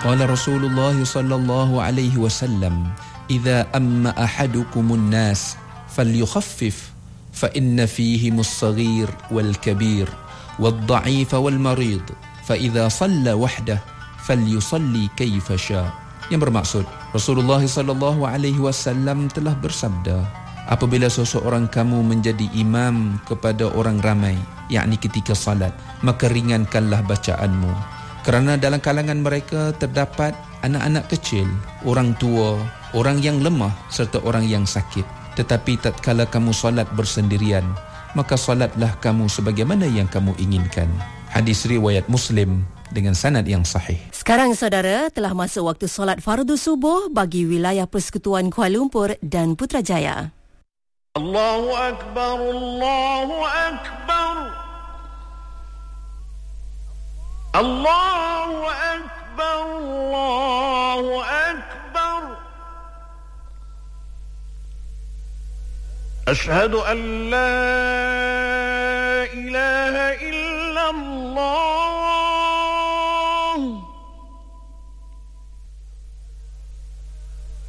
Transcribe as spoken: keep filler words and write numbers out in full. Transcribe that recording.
Qala Rasulullah sallallahu alaihi wasallam, "Idza amma ahadukumun nas falyukhaffif fa inna fihim as-saghir wal kabir wad-dha'if wal marid fa idza shalla wahdah falyusalli kaifa syaa." Yang bermaksud, Rasulullah sallallahu alaihi wasallam telah bersabda, apabila seseorang kamu menjadi imam kepada orang ramai, yakni ketika salat, maka ringankanlah bacaanmu. Kerana dalam kalangan mereka terdapat anak-anak kecil, orang tua, orang yang lemah serta orang yang sakit. Tetapi tatkala kamu salat bersendirian, maka salatlah kamu sebagaimana yang kamu inginkan. Hadis riwayat Muslim dengan sanad yang sahih. Sekarang saudara, telah masuk waktu solat fardu subuh bagi wilayah Persekutuan Kuala Lumpur dan Putrajaya. Allahu Akbar, Allahu Akbar, Allahu Akbar, Allahu Akbar. Ashhadu an la